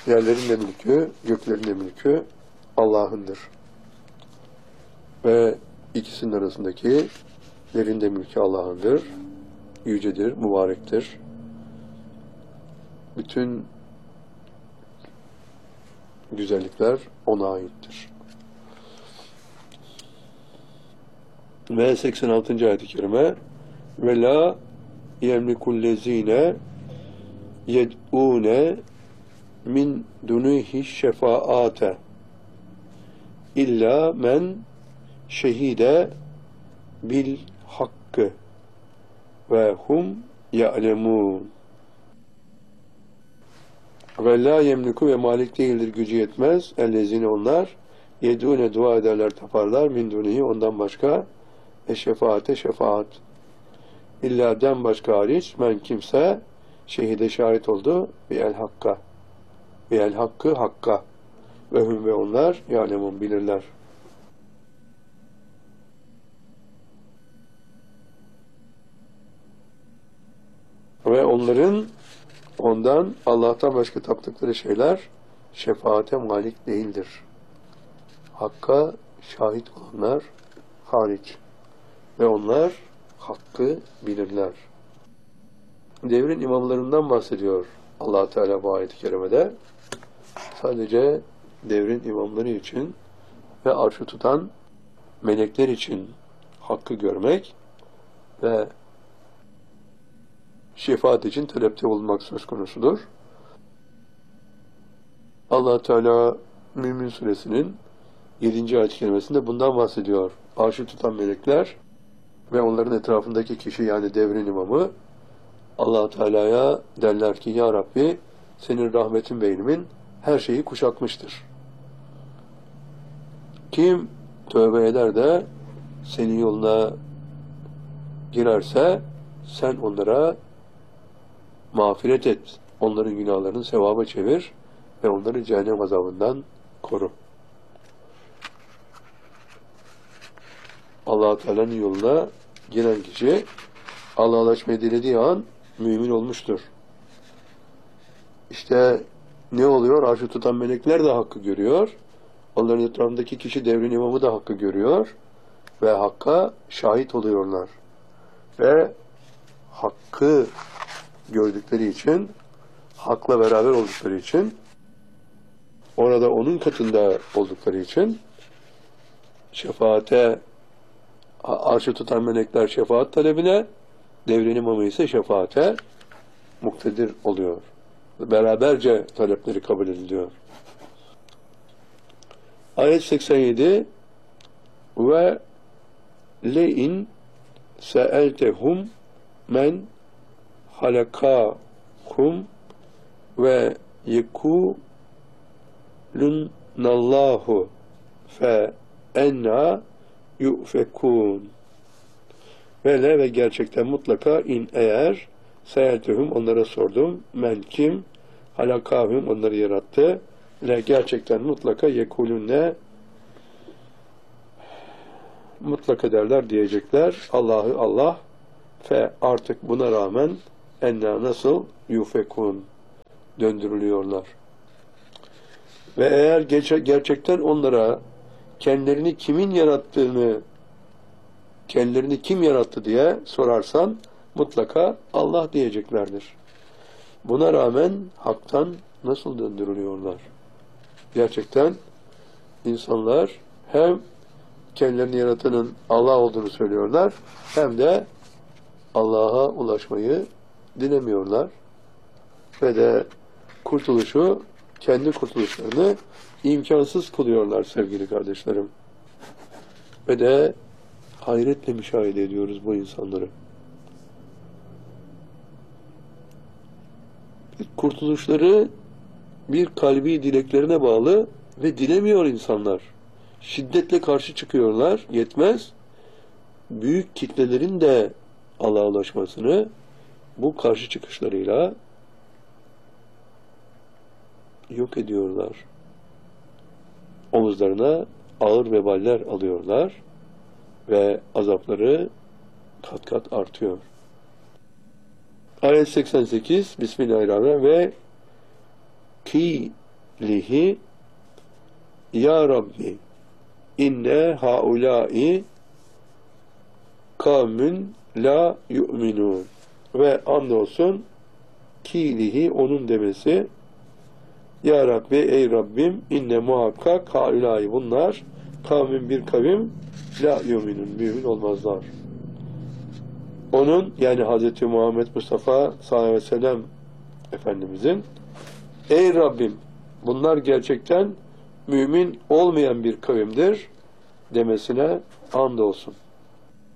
Yerlerin de mülkü, göklerin de mülkü Allah'ındır. Ve ikisinin arasındaki yerin de mülkü Allah'ındır. Yücedir, mübarektir. Bütün güzellikler ona aittir. Ve 86. ayet-i kerime ve la yemlikullezine yed'une min dunihi şefaate illa men şehide bil hakkı ve hum ya'lemun. Ve la yemliku ve malik değildir, gücü yetmez. Ellezine onlar yed'une dua ederler, taparlar min dunihi ondan başka şefaate şefaat. İlla den başka hariç men kimse şehide şahit oldu ve el hakka ve el hakkı hakka ve hum ve onlar ya'lemun bilirler. Ve onların ondan Allah'tan başka taptıkları şeyler şefaate malik değildir. Hakka şahit olanlar hariç. Ve onlar hakkı bilirler. Devrin imamlarından bahsediyor Allah Teala bu ayet-i kerimede. Sadece devrin imamları için ve arşı tutan melekler için hakkı görmek ve şefaat için talepte bulunmak söz konusudur. Allah Teala Mümin Suresinin 7. ayet-i kerimesinde bundan bahsediyor. Arşı tutan melekler ve onların etrafındaki kişi, yani devrin imamı, Allah Teala'ya derler ki ya Rabbi, senin rahmetin ve ilmin her şeyi kuşatmıştır. Kim tövbe eder de senin yoluna girerse sen onlara mağfiret et. Onların günahlarını sevaba çevir ve onları cehennem azabından koru. Allah Teala'nın yoluna giren kişi Allah'laşmayı dilediği an mümin olmuştur. İşte ne oluyor? Arşı tutan melekler de hakkı görüyor. Onların etrafındaki kişi, devrin imamı da hakkı görüyor ve hakka şahit oluyorlar. Ve hakkı gördükleri için, hakla beraber oldukları için, orada onun katında oldukları için şefaate, arşı tutan melekler şefaat talebine, devrin imamı ise şefaate muktedir oluyor. Beraberce talepleri kabul ediliyor. Ayet 87 ve le'in se'eltehum men halakahum ve yekulunallahu fe enna yu'fekun. Ve gerçekten mutlaka in eğer se'eltehum onlara sordum, men kim, halakahum onları yarattı, le gerçekten mutlaka yekulunne mutlaka derler, diyecekler Allah'ı Allah, fe artık buna rağmen enna nasıl yufekun döndürülüyorlar. Ve eğer gerçekten onlara kendilerini kimin yarattığını, kendilerini kim yarattı diye sorarsan mutlaka Allah diyeceklerdir. Buna rağmen haktan nasıl döndürülüyorlar? Gerçekten insanlar hem kendilerini yaratanın Allah olduğunu söylüyorlar, hem de Allah'a ulaşmayı dilemiyorlar. Ve de kurtuluşu, kendi kurtuluşlarını imkansız kılıyorlar sevgili kardeşlerim. Ve de hayretle müşahede ediyoruz bu insanları. Kurtuluşları bir kalbi dileklerine bağlı ve dilemiyor insanlar. Şiddetle karşı çıkıyorlar, yetmez. Büyük kitlelerin de Allah'a ulaşmasını bu karşı çıkışlarıyla yok ediyorlar. Omuzlarına ağır veballer alıyorlar ve azapları kat kat artıyor. Ayet 88 Bismillahirrahmanirrahim ve ki lihi ya Rabbi inne haulâi kavmün la yu'minun ve andolsun kilihi onun demesi ya Rabbi ey Rabbim inne muhakkak haulâi bunlar kavmin bir kavim la yu'minun mümin olmazlar. Onun yani Hz. Muhammed Mustafa sallallahu aleyhi ve sellem Efendimizin ey Rabbim bunlar gerçekten mümin olmayan bir kavimdir demesine andolsun.